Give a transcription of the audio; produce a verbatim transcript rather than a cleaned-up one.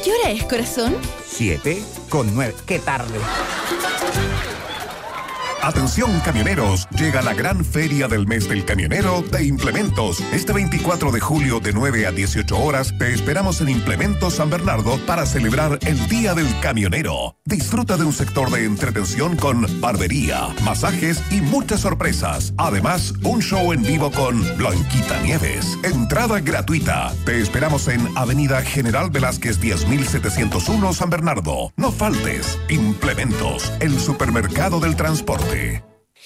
¿Qué hora es, corazón? Siete con nueve. ¡Qué tarde! Atención camioneros, llega la gran feria del mes del camionero de Implementos. Este veinticuatro de julio de nueve a dieciocho horas te esperamos en Implementos San Bernardo para celebrar el Día del Camionero. Disfruta de un sector de entretención con barbería, masajes y muchas sorpresas. Además, un show en vivo con Blanquita Nieves. Entrada gratuita. Te esperamos en Avenida General Velázquez diez mil setecientos uno San Bernardo. No faltes. Implementos, el supermercado del transporte.